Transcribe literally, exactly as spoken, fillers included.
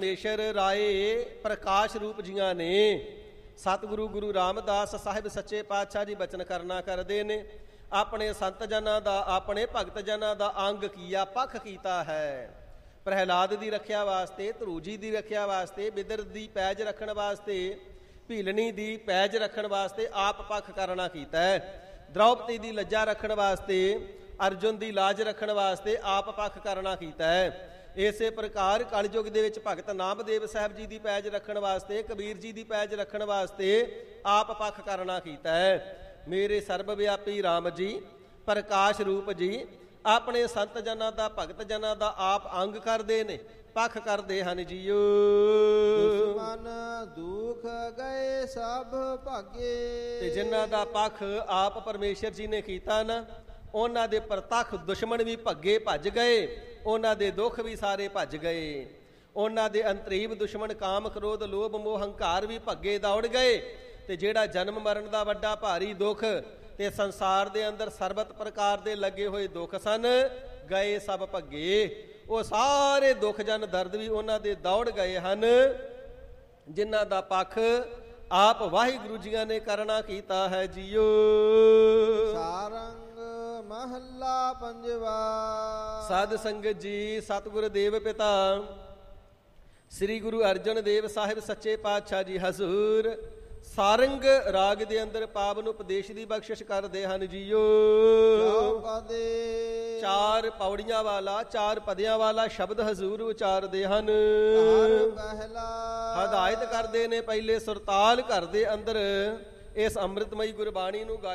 ਪਰਮੇਸ਼ਰ ਰਾਏ ਪ੍ਰਕਾਸ਼ ਰੂਪ ਜੀਆਂ ਨੇ ਸਤਿਗੁਰੂ ਗੁਰੂ ਰਾਮਦਾਸ ਸਾਹਿਬ ਸੱਚੇ ਪਾਤਸ਼ਾਹ ਜੀ ਬਚਨ ਕਰਨਾ ਕਰਦੇ ਨੇ। ਆਪਣੇ ਸੰਤ ਜਨਾਂ ਦਾ, ਆਪਣੇ ਭਗਤ ਜਨਾਂ ਦਾ ਅੰਗ ਕੀਆ ਪੱਖ ਕੀਤਾ ਹੈ। ਪ੍ਰਹਿਲਾਦ ਦੀ ਰੱਖਿਆ ਵਾਸਤੇ, ਧਰੂ ਜੀ ਦੀ ਰੱਖਿਆ ਵਾਸਤੇ, ਬਿਦਰ ਦੀ ਪੈਜ ਰੱਖਣ ਵਾਸਤੇ, ਭੀਲਣੀ ਦੀ ਪੈਜ ਰੱਖਣ ਵਾਸਤੇ ਆਪ ਪੱਖ ਕਰਨਾ ਕੀਤਾ ਹੈ। ਦ੍ਰੌਪਦੀ ਦੀ ਲੱਜਾ ਰੱਖਣ ਵਾਸਤੇ, ਅਰਜੁਨ ਦੀ ਲਾਜ ਰੱਖਣ ਵਾਸਤੇ ਆਪ ਪੱਖ ਕਰਨਾ ਕੀਤਾ ਹੈ। ਇਸੇ ਪ੍ਰਕਾਰ ਕਲਯੁਗ ਦੇ ਵਿੱਚ ਭਗਤ ਨਾਮਦੇਵ ਸਾਹਿਬ ਜੀ ਦੀ ਪੈਜ ਰੱਖਣ ਵਾਸਤੇ, ਕਬੀਰ ਜੀ ਦੀ ਪੈਜ ਰੱਖਣ ਵਾਸਤੇ ਆਪ ਪੱਖ ਕਰਨਾ ਕੀਤਾ ਹੈ। ਮੇਰੇ ਸਰਬ ਵਿਆਪੀ ਰਾਮ ਜੀ, ਪ੍ਰਕਾਸ਼ ਰੂਪ ਜੀ, ਆਪਣੇ ਸੰਤ ਜਨਾਂ ਦਾ, ਭਗਤ ਜਨਾਂ ਦਾ ਆਪ ਅੰਗ ਕਰਦੇ ਨੇ, ਪੱਖ ਕਰਦੇ ਹਨ ਜੀਓ। ਦੁਸ਼ਮਨ ਦੁਖ ਗਏ ਸਭ ਭਾਗੇ। ਤੇ ਜਿਨ੍ਹਾਂ ਦਾ ਪੱਖ ਆਪ ਪਰਮੇਸ਼ਰ ਜੀ ਨੇ ਕੀਤਾ ਨਾ, ਉਹਨਾਂ ਦੇ ਪ੍ਰਤੱਖ ਦੁਸ਼ਮਣ ਵੀ ਭੱਗੇ ਭੱਜ ਗਏ, ਉਹਨਾਂ ਦੇ ਦੁੱਖ ਵੀ ਸਾਰੇ ਭੱਜ ਗਏ। ਉਹਨਾਂ ਦੇ ਅੰਤਰੀਵ ਦੁਸ਼ਮਣ ਕਾਮ ਕ੍ਰੋਧ ਲੋਭ ਮੋਹ ਹੰਕਾਰ ਵੀ ਭੱਗੇ ਦੌੜ ਗਏ। ਤੇ ਜਿਹੜਾ ਜਨਮ ਮਰਨ ਦਾ ਵੱਡਾ ਭਾਰੀ ਦੁੱਖ ਤੇ ਸੰਸਾਰ ਦੇ ਅੰਦਰ ਸਰਬਤ ਪ੍ਰਕਾਰ ਦੇ ਲੱਗੇ ਹੋਏ ਦੁੱਖ ਸਨ, ਗਏ ਸਭ ਭੱਗੇ। ਉਹ ਸਾਰੇ ਦੁੱਖ ਜਨ ਦਰਦ ਵੀ ਉਹਨਾਂ ਦੇ ਦੌੜ ਗਏ ਹਨ, ਜਿਨ੍ਹਾਂ ਦਾ ਪੱਖ ਆਪ ਵਾਹਿਗੁਰੂ ਜੀਆਂ ਨੇ ਕਰਨਾ ਕੀਤਾ ਹੈ ਜੀਓ। ਸਾਰੰਗ ਮਹੱਲਾ ਪੰਜਵਾ। ਸਾਧ ਸੰਗਤ ਜੀ, ਸਤਿਗੁਰ ਦੇਵ ਪਿਤਾ ਸ੍ਰੀ ਗੁਰੂ ਅਰਜਨ ਦੇਵ ਸਾਹਿਬ ਸੱਚੇ ਪਾਤਸ਼ਾਹ ਜੀ ਹਜ਼ੂਰ ਸਾਰੰਗ ਰਾਗ ਦੇ ਅੰਦਰ ਪਾਵਨ ਉਪਦੇਸ਼ ਦੀ ਬਖਸ਼ਿਸ਼ ਕਰਦੇ ਹਨ ਜੀਓ। ਚਾਰ ਪੌੜੀਆਂ ਵਾਲਾ, ਚਾਰ ਪਦਿਆਂ ਵਾਲਾ ਸ਼ਬਦ ਹਜ਼ੂਰ ਉਚਾਰਦੇ ਹਨ। ਹਦਾਇਤ ਕਰਦੇ ਨੇ ਪਹਿਲੇ ਸੁਰਤਾਲ ਘਰ ਦੇ ਅੰਦਰ ਇਸ ਅੰਮ੍ਰਿਤਮਈ ਗੁਰਬਾਣੀ ਨੂੰ